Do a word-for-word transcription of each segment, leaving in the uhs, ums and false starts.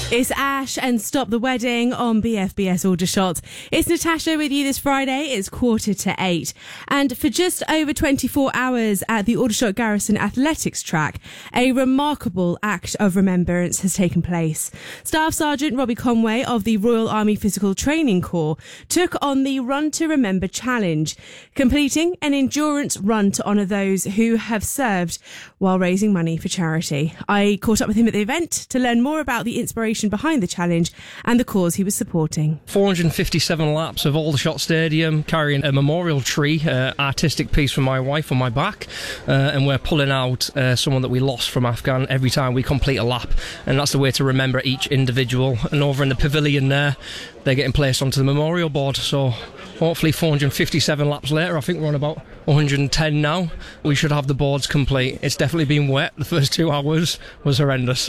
It's Ash and Stop the Wedding on B F B S Aldershot. It's Natasha with you this Friday. It's quarter to eight. And for just over twenty-four hours at the Aldershot Garrison Athletics track, a remarkable act of remembrance has taken place. Staff Sergeant Robbie Conway of the Royal Army Physical Training Corps took on the Run to Remember challenge, completing an endurance run to honour those who have served while raising money for charity. I caught up with him at the event to learn more about the inspiration behind the challenge and the cause he was supporting. four hundred fifty-seven laps of Aldershot Stadium, carrying a memorial tree, uh, artistic piece from my wife on my back, uh, and we're pulling out uh, someone that we lost from Afghan every time we complete a lap, and that's the way to remember each individual. And over in the pavilion there, they're getting placed onto the memorial board, so hopefully four hundred fifty-seven laps later, I think we're on about one hundred ten now, we should have the boards complete. It's definitely been wet. The first two hours was horrendous.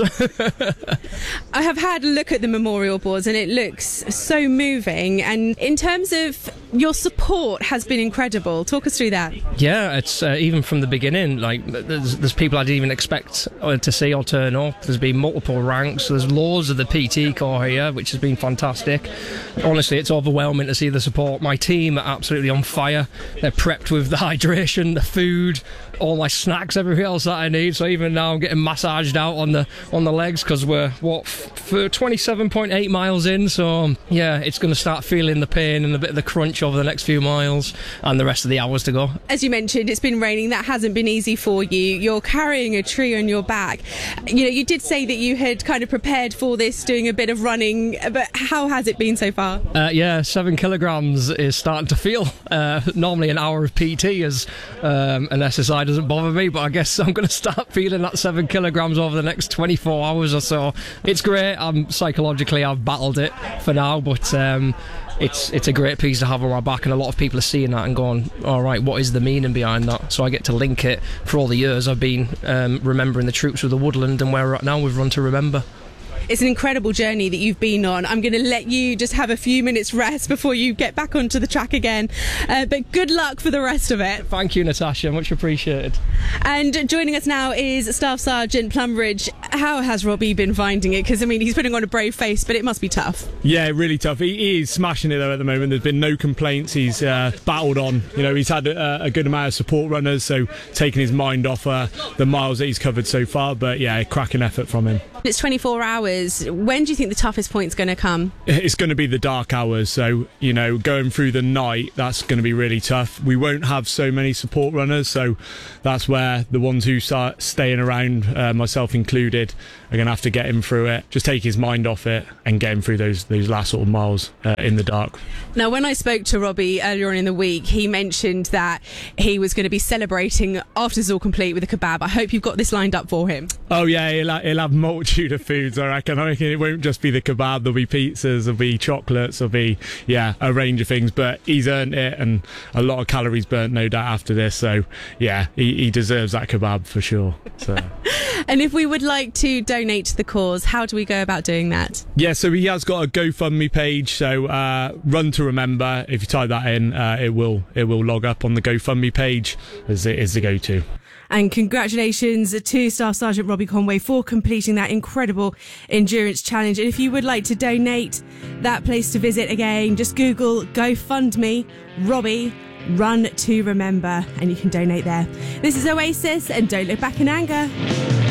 I have had a look at the memorial boards and it looks so moving, and in terms of your support has been incredible. Talk us through that. Yeah, it's uh, even from the beginning, like there's, there's people I didn't even expect to see or turn up. There's been multiple ranks. There's loads of the P T Corps here, which has been fantastic. Honestly, it's overwhelming to see the support. My team are absolutely on fire. They're prepped with the hydration, the food, all my snacks, everything else that I need. So even now I'm getting massaged out on the on the legs because we're what for twenty-seven point eight miles in. So yeah, it's going to start feeling the pain and a bit of the crunch over the next few miles and the rest of the hours to go. As you mentioned, it's been raining. That hasn't been easy for you. You're carrying a tree on your back. You know, you did say that you had kind of prepared for this, doing a bit of running, but how has it been so far? Uh, yeah, seven kilograms is starting to feel. Uh, normally an hour of P T is um, an S S I doesn't bother me, but I guess I'm going to start feeling that seven kilograms over the next twenty-four hours or so. It's great. I'm psychologically I've battled it for now, but um, it's it's a great piece to have on my back, and a lot of people are seeing that and going, all right, what is the meaning behind that? So I get to link it. For all the years I've been um, remembering the troops of the Woodland, and where we're at now with Run to Remember. It's an incredible journey that you've been on. I'm going to let you just have a few minutes rest before you get back onto the track again. Uh, but good luck for the rest of it. Thank you, Natasha. Much appreciated. And joining us now is Staff Sergeant Plumridge. How has Robbie been finding it? Because, I mean, he's putting on a brave face, but it must be tough. Yeah, really tough. He, he is smashing it, though, at the moment. There's been no complaints. He's uh, battled on. You know, he's had a, a good amount of support runners, so taking his mind off uh, the miles that he's covered so far. But, yeah, a cracking effort from him. It's twenty-four hours. When do you think the toughest point's going to come? It's going to be the dark hours. So, you know, going through the night, that's going to be really tough. We won't have so many support runners. So that's where the ones who start staying around, uh, myself included, are going to have to get him through it. Just take his mind off it and get him through those those last sort of miles uh, in the dark. Now, when I spoke to Robbie earlier on in the week, he mentioned that he was going to be celebrating after it's all complete with a kebab. I hope you've got this lined up for him. Oh, yeah, he'll have, he'll have multitude of foods, I reckon. I reckon it won't just be the kebab. There'll be pizzas, there'll be chocolates, there'll be, yeah, a range of things. But he's earned it, and a lot of calories burnt, no doubt, after this. So, yeah, he, he deserves that kebab for sure. So. And if we would like to donate to the cause, how do we go about doing that? Yeah, so he has got a GoFundMe page. So uh, Run to Remember. If you type that in, uh, it will it will log up on the GoFundMe page as it is the go-to. And congratulations to Staff Sergeant Robbie Conway for completing that incredible endurance challenge. And if you would like to donate, that place to visit again, just Google GoFundMe Robbie Run to Remember, and you can donate there. This is Oasis and Don't Look Back in Anger.